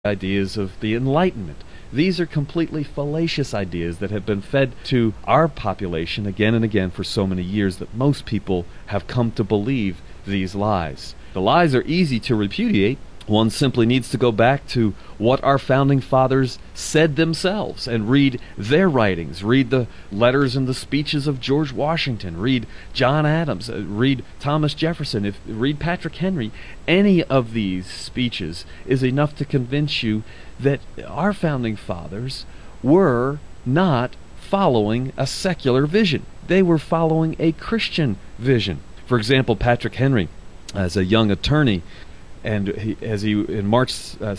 ideas of the Enlightenment. These are completely fallacious ideas that have been fed to our population again and again for so many years that most people have come to believe these lies. The lies are easy to repudiate. One simply needs to go back to what our founding fathers said themselves and read their writings, read the letters and the speeches of George Washington, read John Adams, read Thomas Jefferson, read Patrick Henry. Any of these speeches is enough to convince you that our founding fathers were not following a secular vision. They were following a Christian vision. For example, Patrick Henry, as a young attorney, and in March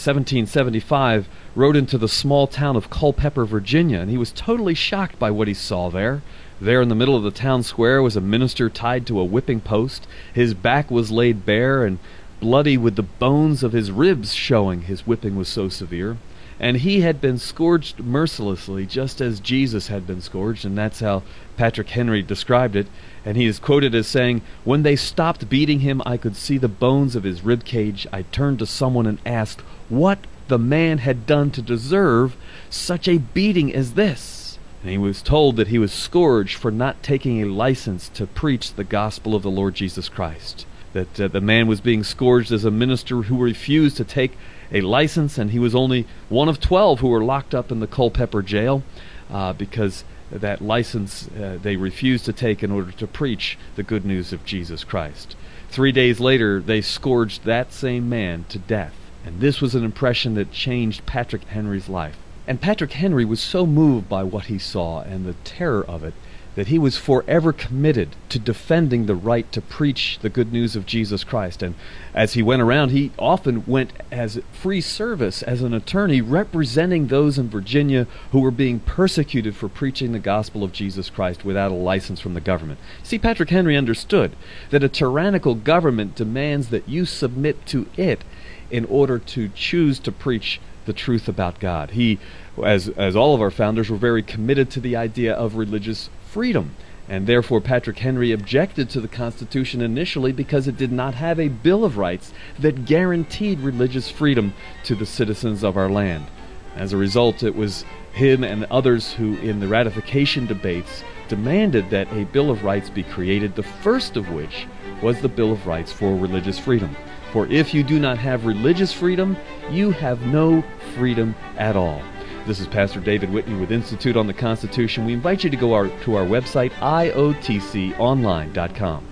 1775, rode into the small town of Culpeper, Virginia, and he was totally shocked by what he saw there. There in the middle of the town square was a minister tied to a whipping post. His back was laid bare and bloody with the bones of his ribs showing, his whipping was so severe. And he had been scourged mercilessly, just as Jesus had been scourged, and that's how Patrick Henry described it. And he is quoted as saying, "When they stopped beating him, I could see the bones of his rib cage. I turned to someone and asked what the man had done to deserve such a beating as this." And he was told that he was scourged for not taking a license to preach the gospel of the Lord Jesus Christ. That the man was being scourged as a minister who refused to take a license, and he was only one of 12 who were locked up in the Culpeper jail because that license they refused to take in order to preach the good news of Jesus Christ. 3 days later, they scourged that same man to death. And this was an impression that changed Patrick Henry's life. And Patrick Henry was so moved by what he saw and the terror of it that he was forever committed to defending the right to preach the good news of Jesus Christ. And as he went around, he often went as free service as an attorney representing those in Virginia who were being persecuted for preaching the gospel of Jesus Christ without a license from the government. See, Patrick Henry understood that a tyrannical government demands that you submit to it in order to choose to preach the truth about God. He, as all of our founders, were very committed to the idea of religious freedom, and therefore Patrick Henry objected to the Constitution initially because it did not have a Bill of Rights that guaranteed religious freedom to the citizens of our land. As a result, it was him and others who, in the ratification debates, demanded that a Bill of Rights be created, the first of which was the Bill of Rights for religious freedom. For if you do not have religious freedom, you have no freedom at all. This is Pastor David Whitney with Institute on the Constitution. We invite you to go to our website, iotconline.com.